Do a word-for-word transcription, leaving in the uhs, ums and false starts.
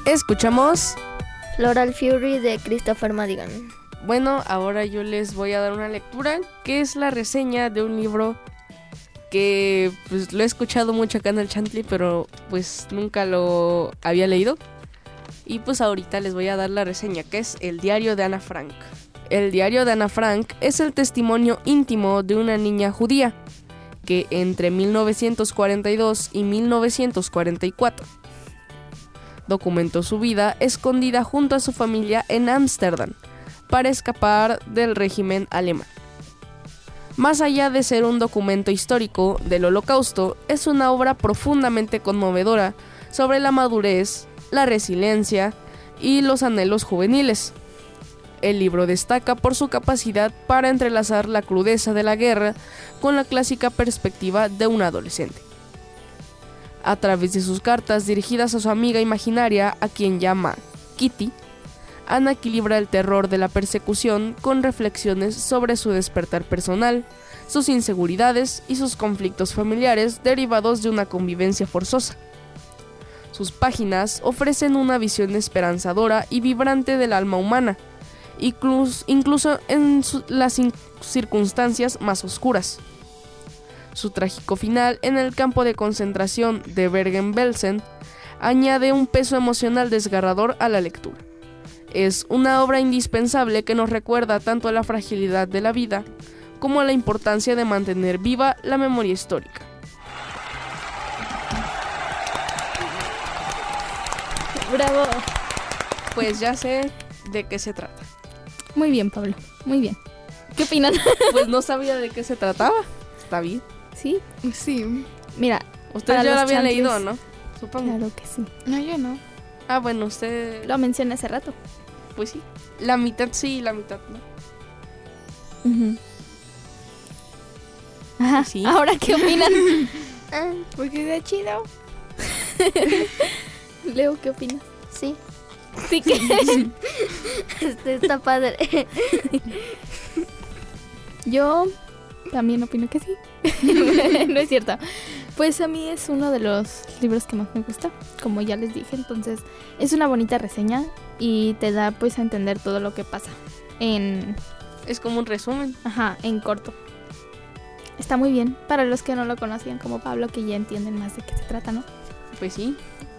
Escuchamos Floral Fury de Christopher Madigan. Bueno, ahora yo les voy a dar una lectura, que es la reseña de un libro que pues lo he escuchado mucho acá en el Chantley, pero pues nunca lo había leído. Y pues ahorita les voy a dar la reseña, que es El diario de Ana Frank. El diario de Ana Frank es el testimonio íntimo de una niña judía que entre mil novecientos cuarenta y dos y mil novecientos cuarenta y cuatro documentó su vida escondida junto a su familia en Ámsterdam para escapar del régimen alemán. Más allá de ser un documento histórico del Holocausto, es una obra profundamente conmovedora sobre la madurez, la resiliencia y los anhelos juveniles. El libro destaca por su capacidad para entrelazar la crudeza de la guerra con la clásica perspectiva de un adolescente. A través de sus cartas dirigidas a su amiga imaginaria, a quien llama Kitty, Ana equilibra el terror de la persecución con reflexiones sobre su despertar personal, sus inseguridades y sus conflictos familiares derivados de una convivencia forzosa. Sus páginas ofrecen una visión esperanzadora y vibrante del alma humana, incluso, incluso en su, las in, circunstancias más oscuras. Su trágico final en el campo de concentración de Bergen-Belsen añade un peso emocional desgarrador a la lectura. Es una obra indispensable que nos recuerda tanto a la fragilidad de la vida como a la importancia de mantener viva la memoria histórica. ¡Bravo! Pues ya sé de qué se trata. Muy bien, Pablo, muy bien. ¿Qué opinan? Pues no sabía de qué se trataba. Está bien. ¿Sí? Sí. Mira, ustedes ya lo habían Chantleys, leído, ¿no? Supongo. Claro que sí. No, yo no. Ah, bueno, usted... Lo mencioné hace rato. Pues sí. La mitad sí y la mitad no. Uh-huh. Ajá. Sí. ¿Ahora qué opinan? Ah, porque está chido. Leo, ¿qué opinas? Sí. Sí que... Este está padre. Yo también opino que sí. No es cierto. Pues a mí es uno de los libros que más me gusta, como ya les dije. Entonces es una bonita reseña y te da pues a entender todo lo que pasa en... Es como un resumen. Ajá, en corto. Está muy bien para los que no lo conocían como Pablo, que ya entienden más de qué se trata, ¿no? Pues sí.